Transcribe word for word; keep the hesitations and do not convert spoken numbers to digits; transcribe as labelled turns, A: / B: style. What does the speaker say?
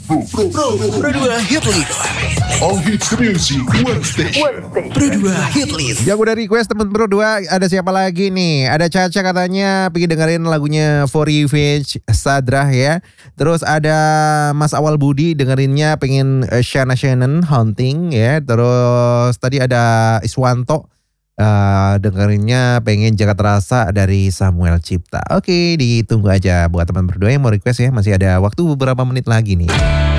A: Pro, Pro, Pro dua Hit List.
B: All Hits Music One Station.
A: Pro dua Hit List.
C: Yang udah request temen Pro dua, ada siapa lagi nih? Ada Caca katanya pengen dengerin lagunya For Revenge Sadrah ya. Terus ada Mas Awal Budi dengerinnya pengen uh, Shana Shannon Haunting ya. Terus tadi ada Iswanto uh, dengerinnya pengen Jakarta Rasa dari Samuel Cipta. Oke, ditunggu aja buat teman berdua yang mau request ya. Masih ada waktu beberapa menit lagi nih.